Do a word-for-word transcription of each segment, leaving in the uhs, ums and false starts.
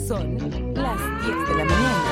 Son las diez de la mañana.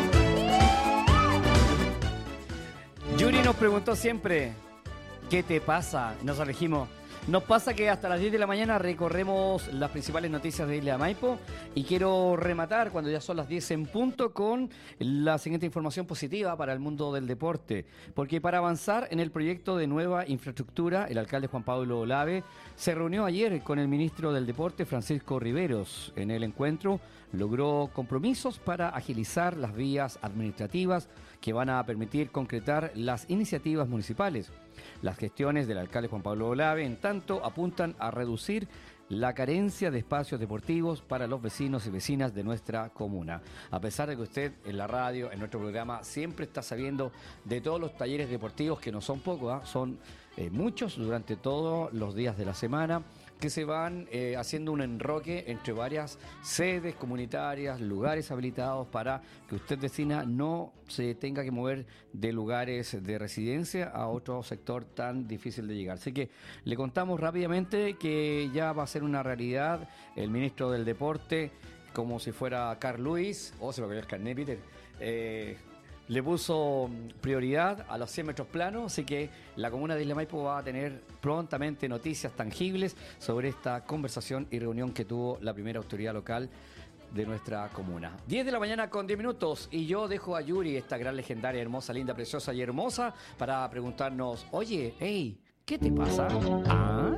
Yuri nos preguntó siempre, ¿qué te pasa? Nos elegimos. Nos pasa que hasta las diez de la mañana recorremos las principales noticias de Isla Maipo y quiero rematar cuando ya son las diez en punto con la siguiente información positiva para el mundo del deporte. Porque para avanzar en el proyecto de nueva infraestructura, el alcalde Juan Pablo Olave se reunió ayer con el ministro del Deporte, Francisco Riveros. En el encuentro logró compromisos para agilizar las vías administrativas que van a permitir concretar las iniciativas municipales. Las gestiones del alcalde Juan Pablo Olave, en tanto, apuntan a reducir la carencia de espacios deportivos para los vecinos y vecinas de nuestra comuna. A pesar de que usted en la radio, en nuestro programa, siempre está sabiendo de todos los talleres deportivos, que no son pocos, ¿eh? son eh, muchos durante todos los días de la semana, que se van eh, haciendo un enroque entre varias sedes comunitarias, lugares habilitados para que usted, vecina, no se tenga que mover de lugares de residencia a otro sector tan difícil de llegar. Así que le contamos rápidamente que ya va a ser una realidad el ministro del Deporte, como si fuera Carl Lewis, o se va a quedar carnet, Peter, eh, le puso prioridad a los cien metros planos, así que la comuna de Isla Maipo va a tener prontamente noticias tangibles sobre esta conversación y reunión que tuvo la primera autoridad local de nuestra comuna. diez de la mañana con diez minutos y yo dejo a Yuri, esta gran legendaria, hermosa, linda, preciosa y hermosa, para preguntarnos, oye, hey, ¿qué te pasa? ¿Ah?